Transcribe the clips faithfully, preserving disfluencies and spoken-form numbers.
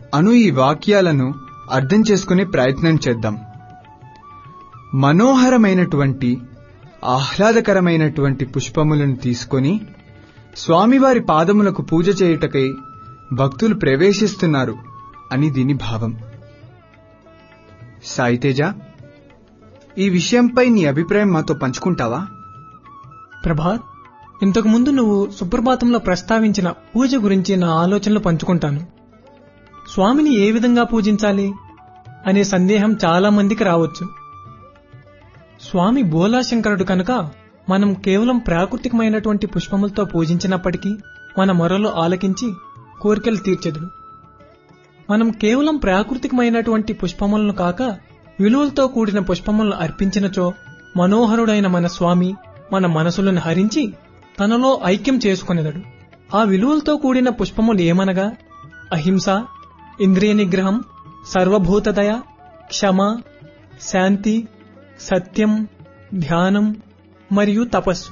అను ఈ వాక్యాలను అర్థం చేసుకునే ప్రయత్నం చేద్దాం. మనోహరమైనటువంటి ఆహ్లాదకరమైనటువంటి పుష్పములను తీసుకొని స్వామివారి పాదములకు పూజ చేయుటకై భక్తులు ప్రవేశిస్తున్నారు అని దీని భావం. సాయితేజ, ఈ విషయంపై నీ అభిప్రాయం మాతో పంచుకుంటావా? ప్రభాత్, ఇంతకుముందు నువ్వు సుప్రభాతంలో ప్రస్తావించిన పూజ గురించి నా ఆలోచనలు పంచుకుంటాను. స్వామిని ఏ విధంగా పూజించాలి అనే సందేహం చాలా మందికి రావచ్చు. స్వామి బోలాశంకరుడు కనుక మనం కేవలం ప్రాకృతికమైనటువంటి పుష్పములతో పూజించినప్పటికీ మన మొరలు ఆలకించి కోరికలు తీర్చెదడు. మనం కేవలం ప్రాకృతికమైనటువంటి పుష్పములను కాక విలువలతో కూడిన పుష్పములను అర్పించినచో మనోహరుడైన మన స్వామి మన మనసులను హరించి తనలో ఐక్యం చేసుకునేదడు. ఆ విలువలతో కూడిన పుష్పములు ఏమనగా అహింస, ఇంద్రియ నిగ్రహం, సర్వభూతదయ, క్షమ, శాంతి, సత్యం, ధ్యానం మరియు తపస్సు.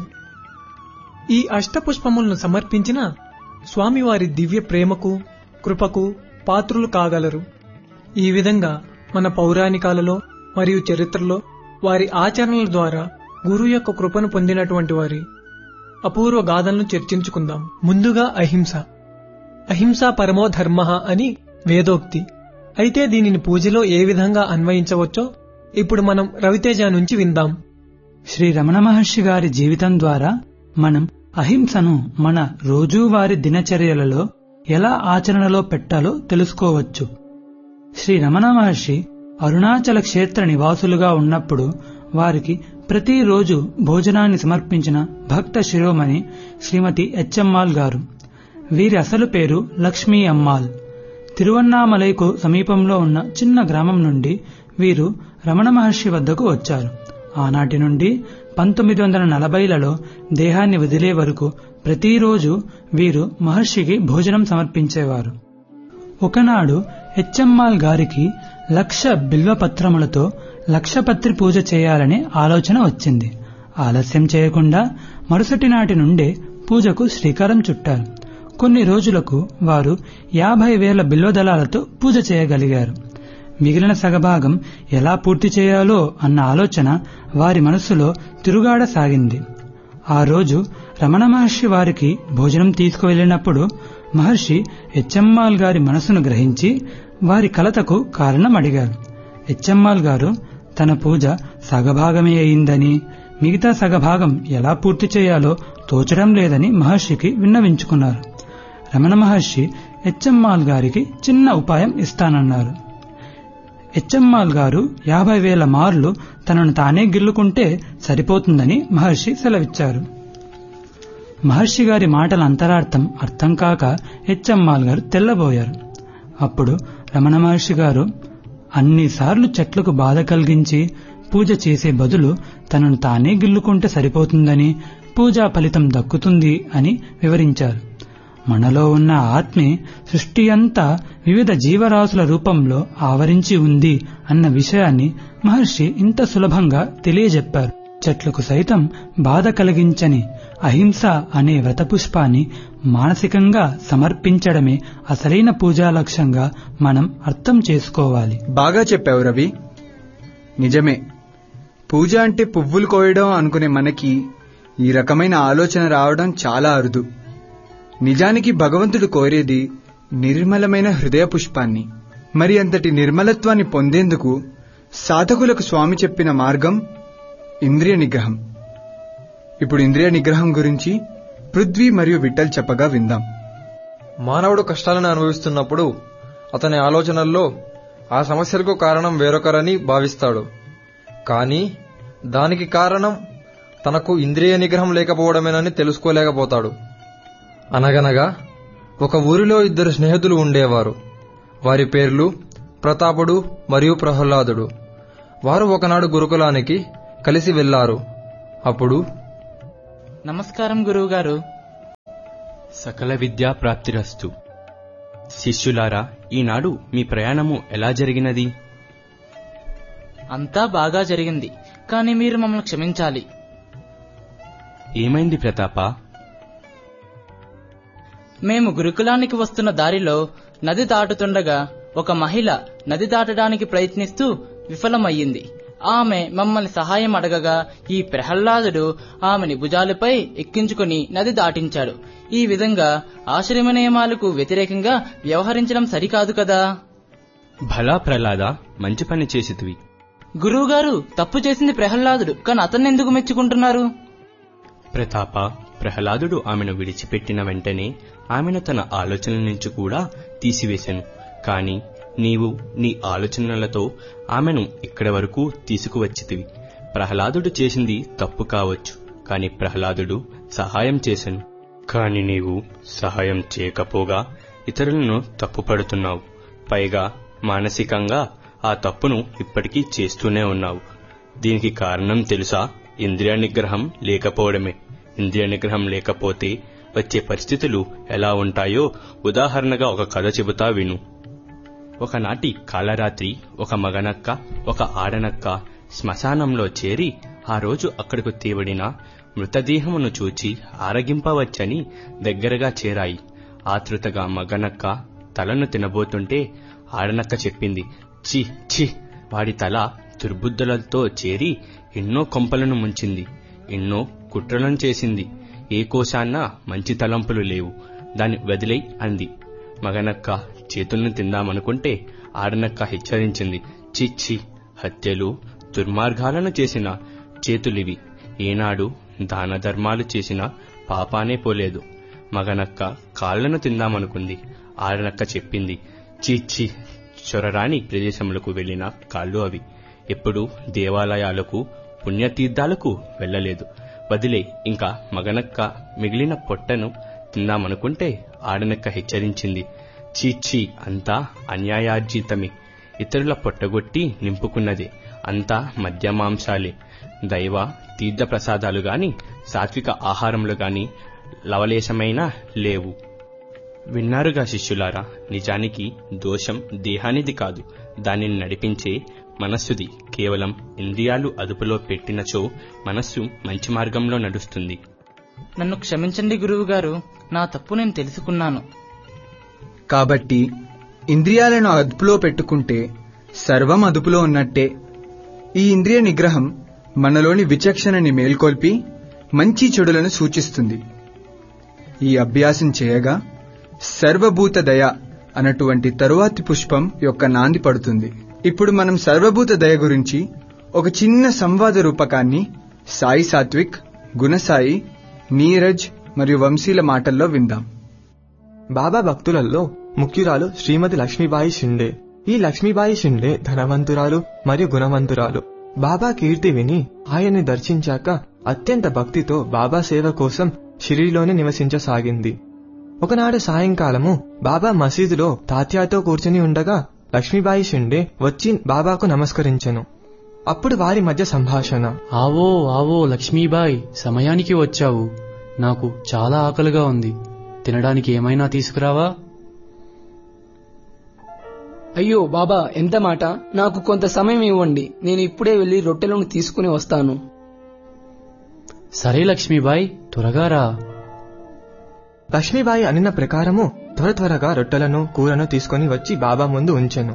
ఈ అష్టపుష్పములను సమర్పించిన స్వామివారి దివ్య ప్రేమకు, కృపకు పాత్రులు కాగలరు. ఈ విధంగా మన పౌరాణికాలలో మరియు చరిత్రలో వారి ఆచరణల ద్వారా గురువు యొక్క కృపను పొందినటువంటి వారి అపూర్వ గాథలను చర్చించుకుందాం. ముందుగా అహింస. అహింస పరమో ధర్మ అని వేదోక్తి. అయితే దీనిని పూజలో ఏ విధంగా అన్వయించవచ్చో ఇప్పుడు మనం రవితేజ నుంచి విందాం. శ్రీ రమణ మహర్షి గారి జీవితం ద్వారా మనం అహింసను మన రోజువారీ దినచర్యలలో ఎలా ఆచరణలో పెట్టాలో తెలుసుకోవచ్చు. శ్రీ రమణ మహర్షి అరుణాచల క్షేత్ర నివాసులుగా ఉన్నప్పుడు వారికి ప్రతిరోజు భోజనాన్ని సమర్పించిన భక్త శిరోమణి శ్రీమతి హెచ్ఎమ్మాల్ గారు. వీరి అసలు పేరు లక్ష్మీ అమ్మాల్. తిరువన్నామలైకు సమీపంలో ఉన్న చిన్న గ్రామం నుండి వీరు రమణ మహర్షి వద్దకు వచ్చారు. ఆనాటి నుండి పంతొమ్మిది వందల నలభైలలో దేహాన్ని వదిలే వరకు ప్రతిరోజు వీరు మహర్షికి భోజనం సమర్పించేవారు. ఒకనాడు హెచ్ఎమ్మాల్ గారికి లక్ష బిల్వపత్రములతో లక్షపత్రి పూజ చేయాలనే ఆలోచన వచ్చింది. ఆలస్యం చేయకుండా మరుసటి నాటి నుండే పూజకు శ్రీకారం చుట్టారు. కొన్ని రోజులకు వారు యాభై వేల బిల్వదళాలతో పూజ చేయగలిగారు. మిగిలిన సగభాగం ఎలా పూర్తి చేయాలో అన్న ఆలోచన వారి మనస్సులో తిరుగాడసాగింది. ఆ రోజు రమణ మహర్షి వారికి భోజనం తీసుకువెళ్లినప్పుడు మహర్షి హెచ్ఎమ్మాల్ గారి మనసును గ్రహించి వారి కలతకు కారణం అడిగారు. హెచ్ఎమ్మాల్ గారు తన పూజ సగభాగమే అయిందని, మిగతా సగభాగం ఎలా పూర్తి చేయాలో తోచడం లేదని మహర్షికి విన్నవించుకున్నారు. రమణ మహర్షి హెచ్ఎమ్మాల్ గారికి చిన్న ఉపాయం ఇస్తానన్నారు. హెచ్ఎమ్మాల్ గారు యాభై వేల మార్లు తనను తానే గిల్లుకుంటే సరిపోతుందని మహర్షి సెలవిచ్చారు. మహర్షి గారి మాటల అంతరార్థం అర్థం కాక హెచ్ఎమ్మాల్ గారు తెల్లబోయారు. అప్పుడు రమణ మహర్షి గారు అన్నిసార్లు చెట్లకు బాధ కలిగించి పూజ చేసే బదులు తనను తానే గిల్లుకుంటే సరిపోతుందని, పూజా ఫలితం దక్కుతుంది అని వివరించారు. మనలో ఉన్న ఆత్మే సృష్టి అంతా వివిధ జీవరాశుల రూపంలో ఆవరించి ఉంది అన్న విషయాన్ని మహర్షి ఇంత సులభంగా తెలియజెప్పారు. చెట్లకు సైతం బాధ కలిగించని అహింస అనే వ్రతపుష్పాన్ని మానసికంగా సమర్పించడమే అసలైన పూజా లక్ష్యంగా మనం అర్థం చేసుకోవాలి. బాగా చెప్పావు రవి. నిజమే, పూజ అంటే పువ్వులు కోయడం అనుకునే మనకి ఈ రకమైన ఆలోచన రావడం చాలా అరుదు. నిజానికి భగవంతుడు కోరేది నిర్మలమైన హృదయ పుష్పాన్ని. మరి అంతటి నిర్మలత్వాన్ని పొందేందుకు సాధకులకు స్వామి చెప్పిన మార్గం ఇంద్రియ నిగ్రహం. ఇప్పుడు ఇంద్రియ నిగ్రహం గురించి పృథ్వీ మరియు విఠల్ చెప్పగా విందాం. మానవుడు కష్టాలను అనుభవిస్తున్నప్పుడు అతని ఆలోచనల్లో ఆ సమస్యలకు కారణం వేరొకరని భావిస్తాడు. కానీ దానికి కారణం తనకు ఇంద్రియ నిగ్రహం లేకపోవడమేనని తెలుసుకోలేకపోతాడు. అనగనగా ఒక ఊరిలో ఇద్దరు స్నేహితులు ఉండేవారు. వారి పేర్లు ప్రతాపుడు మరియు ప్రహ్లాదుడు. వారు ఒకనాడు గురుకులానికి కలిసి వెళ్లారు. అప్పుడు, నమస్కారం గురువుగారు. సకల విద్యా ప్రాప్తిరస్తు. శిష్యులారా, ఈనాడు మీ ప్రయాణము ఎలా జరిగినది? అంతా బాగా జరిగింది, కానీ మీరు మమ్మల్ని క్షమించాలి. ఏమైంది ప్రతాప? మేము గురుకులానికి వస్తున్న దారిలో నది దాటుతుండగా ఒక మహిళ నది దాటడానికి ప్రయత్నిస్తూ విఫలమయ్యింది. ఆమె మమ్మల్ని సహాయం అడగగా ఈ ప్రహ్లాదుడు ఆమెని భుజాలపై ఎక్కించుకుని నది దాటించాడు. ఈ విధంగా ఆశ్రమ నియమాలకు వ్యతిరేకంగా వ్యవహరించడం సరికాదు కదా. భలా ప్రహ్లాద, మంచి పని చేసితివి. గురువుగారు, తప్పు చేసింది ప్రహ్లాదుడు, కానీ అతన్ని ఎందుకు మెచ్చుకుంటున్నారు? ప్రతాప, ప్రహ్లాదుడు ఆమెను విడిచిపెట్టిన వెంటనే ఆమెను తన ఆలోచనల నుంచి కూడా తీసివేశాను. కాని నీవు నీ ఆలోచనలతో ఆమెను ఇక్కడి వరకు తీసుకువచ్చితివి. ప్రహ్లాదుడు చేసింది తప్పు కావచ్చు, కాని ప్రహ్లాదుడు సహాయం చేశాను. కాని నీవు సహాయం చేయకపోగా ఇతరులను తప్పుపడుతున్నావు. పైగా మానసికంగా ఆ తప్పును ఇప్పటికీ చేస్తూనే ఉన్నావు. దీనికి కారణం తెలుసా? ఇంద్రియ నిగ్రహం లేకపోవడమే. ఇంద్రియ నిగ్రహం లేకపోతే వచ్చే పరిస్థితులు ఎలా ఉంటాయో ఉదాహరణగా ఒక కథ చెబుతా విను. ఒకనాటి కాలరాత్రి ఒక మగనక్క, ఒక ఆడనక్క శ్మశానంలో చేరి ఆ రోజు అక్కడకు తేవడిన మృతదేహమును చూచి ఆరగింపవచ్చని దగ్గరగా చేరాయి. ఆతృతగా మగనక్క తలను తినబోతుంటే ఆడనక్క చెప్పింది, చి చి వాడి తల దుర్బుద్ధులతో చేరి ఎన్నో కొంపలను ముంచింది, ఎన్నో కుట్రలను చేసింది. ఏ కోశాన్నా మంచి తలంపులు లేవు, దాన్ని వదిలేయ్ అంది. మగనక్క చేతులను తిందామనుకుంటే ఆడనక్క హెచ్చరించింది, చిచ్చి హత్యలు దుర్మార్గాలను చేసిన చేతులివి, ఏనాడు దాన ధర్మాలు చేసిన పాపానే పోలేదు. మగనక్క కాళ్లను తిందామనుకుంది. ఆడనక్క చెప్పింది, చీచి చొరరాని ప్రదేశములకు వెళ్లిన కాళ్ళు అవి, ఎప్పుడు దేవాలయాలకు పుణ్యతీర్థాలకు వెళ్లలేదు, వదిలే. ఇంకా మగనక్క మిగిలిన పొట్టను తిందామనుకుంటే ఆడనక్క హెచ్చరించింది, చీచి అంతా అన్యాయార్జితమే, ఇతరుల పొట్టగొట్టి నింపుకున్నదే, అంతా మద్యమాంసాలే, దైవ తీర్థ ప్రసాదాలు గాని సాత్విక ఆహారములు గాని లవలేశమైనా లేవు. విన్నారుగా శిష్యులారా, నిజానికి దోషం దేహానిది కాదు, దానిని నడిపించే మనస్సుది. కేవలం ఇంద్రియాలు అదుపులో పెట్టినచో మనస్సు మంచి మార్గంలో నడుస్తుంది. నన్ను క్షమించండి గురువుగారు, నా తప్పు నేను తెలుసుకున్నాను. కాబట్టి ఇంద్రియాలను అదుపులో పెట్టుకుంటే సర్వం అదుపులో ఉన్నట్టే. ఈ ఇంద్రియ నిగ్రహం మనలోని విచక్షణని మేల్కొల్పి మంచి చెడులను సూచిస్తుంది. ఈ అభ్యాసం చేయగా సర్వభూత దయ అన్నటువంటి తరువాతి పుష్పం యొక్క నాంది పడుతుంది. ఇప్పుడు మనం సర్వభూత దయ గురించి ఒక చిన్న సంవాద రూపకాన్ని సాయి సాత్విక్, గుణసాయి, నీరజ్ మరియు వంశీల మాటల్లో విందాం. బాబా భక్తులలో ముఖ్యురాలు శ్రీమతి లక్ష్మీబాయి షిండే. ఈ లక్ష్మీబాయి షిండే ధనవంతురాలు మరియు గుణవంతురాలు. బాబా కీర్తి విని ఆయన్ని దర్శించాక అత్యంత భక్తితో బాబా సేవ కోసం షిరిడీలోనే నివసించసాగింది. ఒకనాడు సాయంకాలము బాబా మసీదులో తాత్యాతో కూర్చుని ఉండగా లక్ష్మీబాయి షిండే వచ్చి బాబాకు నమస్కరించెను. అప్పుడు వారి మధ్య సంభాషణ. ఆవో ఆవో లక్ష్మీబాయి, సమయానికి వచ్చావు. నాకు చాలా ఆకలిగా ఉంది, తినడానికి ఏమైనా తీసుకురావా? అయ్యో బాబా, ఎంత మాట! నాకు కొంత సమయం ఇవ్వండి, నేను ఇప్పుడే వెళ్లి రొట్టెలను తీసుకుని వస్తాను. సరే లక్ష్మీబాయి, త్వరగా రా. లక్ష్మీబాయి అనిన ప్రకారము త్వర త్వరగా రొట్టెలను కూరను తీసుకుని వచ్చి బాబా ముందు ఉంచెను.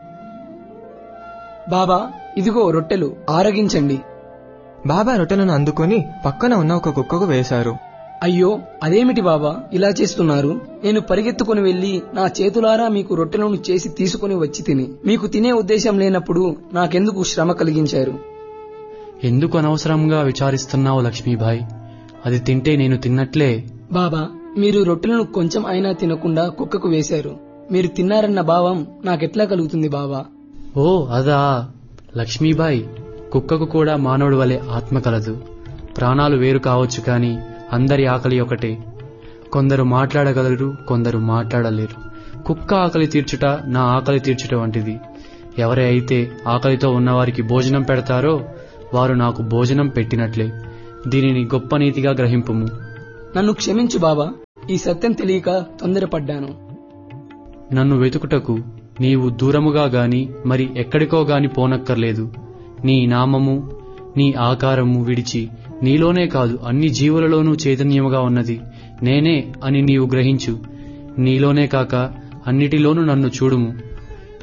బాబా, ఇదిగో రొట్టెలు, ఆరగించండి. బాబా రొట్టెలను అందుకుని పక్కన ఉన్న ఒక కుక్కకు వేశారు. అయ్యో, అదేమిటి బాబా ఇలా చేస్తున్నారు? నేను పరిగెత్తుకుని వెళ్లి నా చేతులారా మీకు రొట్టెలను చేసి తీసుకుని వచ్చి తిని, మీకు తినే ఉద్దేశం లేనప్పుడు నాకెందుకు శ్రమ కలిగించారు? ఎందుకు అనవసరంగా విచారిస్తున్నావు లక్ష్మీబాయి? అది తింటే నేను తిన్నట్లే. బాబా, మీరు రొట్టెలను కొంచెం అయినా తినకుండా కుక్కకు వేశారు. మీరు తిన్నారన్న భావం నాకెట్లా కలుగుతుంది బాబా? ఓ అదా లక్ష్మీబాయి, కుక్కకు కూడా మానవుడి వలె ఆత్మ కలదు. ప్రాణాలు వేరు కావచ్చు, కాని అందరి ఆకలి ఒకటే. కొందరు మాట్లాడగలరు, కొందరు మాట్లాడలేరు. కుక్క ఆకలి తీర్చుట నా ఆకలి తీర్చుట వంటిది. ఎవరై అయితే ఆకలితో ఉన్నవారికి భోజనం పెడతారో వారు నాకు భోజనం పెట్టినట్లే. దీనిని గొప్ప నీతిగా గ్రహింపుము. నన్ను క్షమించు బాబా, ఈ సత్యం తెలియక తొందరపడ్డాను. నన్ను వెతుకుటకు నీవు దూరముగా గాని మరి ఎక్కడికో గాని పోనక్కర్లేదు. నీ నామము, నీ ఆకారము విడిచి నీలోనే కాదు అన్ని జీవులలోనూ చైతన్యముగా ఉన్నది నేనే అని నీవు గ్రహించు. నీలోనే కాక అన్నిటిలోనూ నన్ను చూడుము.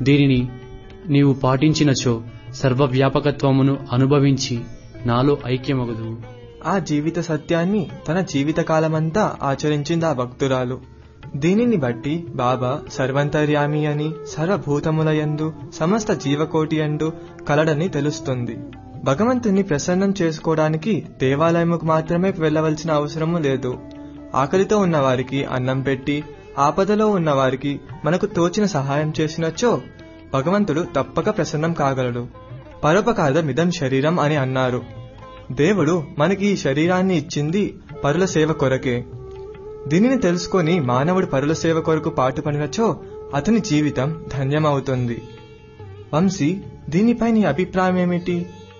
దీనిని నీవు పాటించినచో సర్వవ్యాపకత్వమును అనుభవించి నాలో ఐక్యమగుదువు. ఆ జీవిత సత్యాన్ని తన జీవితకాలమంతా ఆచరించింది ఆ భక్తురాలు. దీనిని బట్టి బాబా సర్వంతర్యామి అని, సర్వభూతములయందు సమస్త జీవకోటి యందు కలడని తెలుస్తుంది. భగవంతుని ప్రసన్నం చేసుకోవడానికి దేవాలయముకు మాత్రమే వెళ్లవలసిన అవసరము లేదు. ఆకలితో ఉన్నవారికి అన్నం పెట్టి, ఆపదలో ఉన్నవారికి మనకు తోచిన సహాయం చేసినచో భగవంతుడు తప్పక ప్రసన్నం కాగలడు. పరోపకారమిదం శరీరం అని అన్నారు. దేవుడు మనకి ఈ శరీరాన్ని ఇచ్చింది పరుల సేవ కొరకే. దీనిని తెలుసుకొని మానవుడు పరుల సేవ కొరకు పాటుపడినచో అతని జీవితం ధన్యమవుతుంది. వంశీ, దీనిపై నీ అభిప్రాయం ఏమిటి?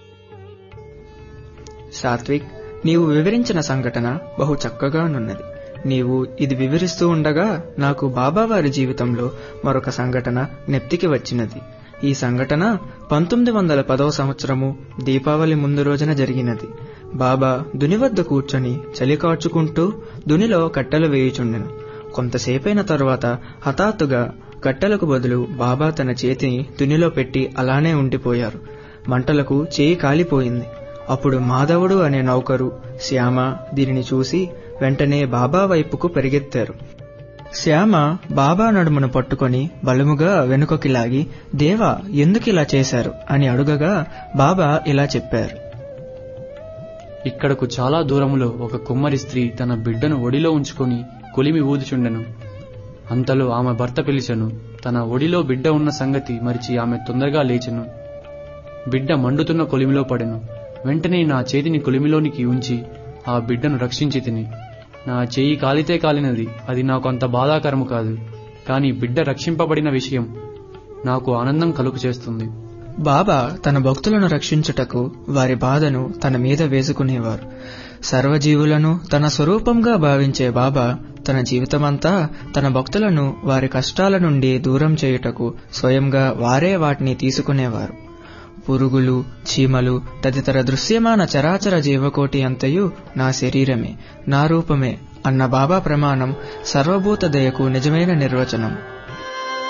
సాత్విక్, నీవు వివరించిన సంఘటన బహు చక్కగానున్నది. నీవు ఇది వివరిస్తూ ఉండగా నాకు బాబావారి జీవితంలో మరొక సంఘటన జ్ఞప్తికి వచ్చినది. ఈ సంఘటన పంతొమ్మిది వందల పదవ సంవత్సరము దీపావళి ముందు రోజున జరిగినది. బాబా దుని వద్ద కూర్చొని చలి కార్చుకుంటూ దునిలో కట్టెలు వేయుచుండెను. కొంతసేపైన తరువాత హఠాత్తుగా కట్టెలకు బదులు బాబా తన చేతిని దునిలో పెట్టి అలానే ఉండిపోయారు. మంటలకు చేయి కాలిపోయింది. అప్పుడు మాధవుడు అనే నౌకరు శ్యామ దీనిని చూసి వెంటనే బాబా వైపుకు పరిగెత్తారు. శ్యామ బాబా నడుమును పట్టుకొని బలముగా వెనుకకి లాగి, దేవా, ఎందుకిలా చేశారు అని అడుగగా బాబా ఇలా చెప్పారు. ఇక్కడకు చాలా దూరములో ఒక కుమ్మరి స్త్రీ తన బిడ్డను ఒడిలో ఉంచుకొని కొలిమి ఊదుచుండెను. అంతలో ఆమె భర్త పిలిచెను. తన ఒడిలో బిడ్డ ఉన్న సంగతి మరిచి ఆమె తొందరగా లేచెను. బిడ్డ మండుతున్న కొలిమిలో పడెను. వెంటనే నా చేతిని కొలిమిలోనికి ఉంచి ఆ బిడ్డను రక్షించి తిని. నా చేయి కాలితే కాలినది, అది నాకు అంత బాధాకరము కాదు. కాని బిడ్డ రక్షింపబడిన విషయం నాకు ఆనందం కలుగు చేస్తుంది. బాబా తన భక్తులను రక్షించుటకు వారి బాధను తన మీద వేసుకునేవారు. సర్వజీవులను తన స్వరూపంగా భావించే బాబా తన జీవితమంతా తన భక్తులను వారి కష్టాల నుండి దూరం చేయుటకు స్వయంగా వారే వాటిని తీసుకునేవారు. పురుగులు, చీమలు తదితర దృశ్యమాన చరాచర జీవకోటి అంతయు నా శరీరమే, నా రూపమే అన్న బాబా ప్రమాణం సర్వభూత దయకు నిజమైన నిర్వచనం.